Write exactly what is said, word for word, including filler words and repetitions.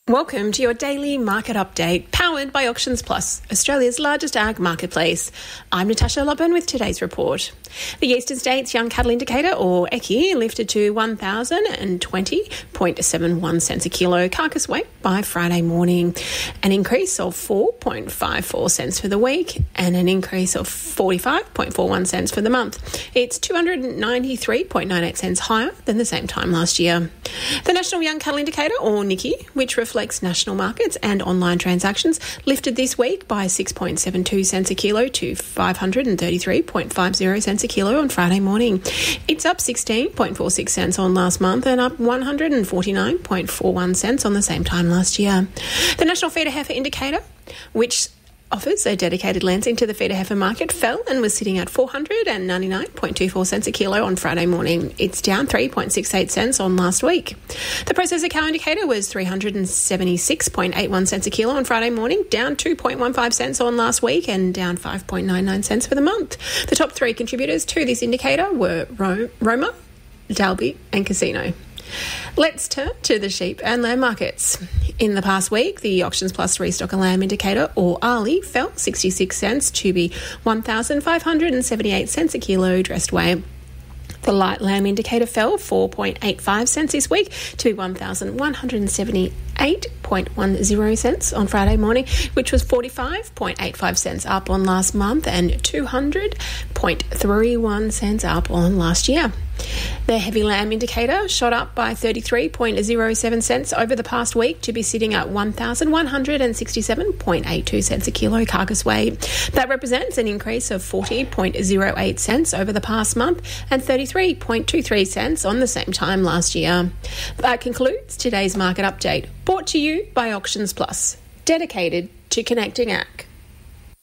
Welcome to your daily market update, powered by Auctions Plus, Australia's largest ag marketplace. I'm Natasha Lobban with today's report. The Eastern States Young Cattle Indicator, or E C I, lifted to one thousand twenty point seven one cents a kilo carcass weight by Friday morning, an increase of four point five four cents for the week and an increase of forty-five point four one cents for the month. It's two hundred ninety-three point nine eight cents higher than the same time last year. The National Young Cattle Indicator, or N I C I, which reflects national markets and online transactions, lifted this week by six point seven two cents a kilo to five hundred thirty-three point five zero cents a kilo on Friday morning. It's up sixteen point four six cents on last month and up one hundred forty-nine point four one cents on the same time last year. The National Feeder Heifer Indicator, which offers a dedicated lensing to the feeder heifer market, fell and was sitting at four hundred ninety-nine point two four cents a kilo on Friday morning. It's down three point six eight cents on last week. The processor cow indicator was three hundred seventy-six point eight one cents a kilo on Friday morning, down two point one five cents on last week and down five point nine nine cents for the month. The top three contributors to this indicator were Ro- Roma, Dalby and Casino. Let's turn to the sheep and lamb markets. In the past week, the Auctions Plus Restock a Lamb Indicator, or A R L I, fell sixty-six cents to be one thousand five hundred seventy-eight cents a kilo dressed weight. The Light Lamb Indicator fell four point eight five cents this week to be one thousand one hundred seventy-eight point one zero cents on Friday morning, which was forty-five point eight five cents up on last month and two hundred point three one cents up on last year. The Heavy Lamb Indicator shot up by thirty-three point zero seven cents over the past week to be sitting at one thousand one hundred sixty-seven point eight two cents a kilo carcass weight. That represents an increase of forty point zero eight cents over the past month and thirty-three point two three cents on the same time last year. That concludes today's market update, brought to you by Auctions Plus, dedicated to connecting ag.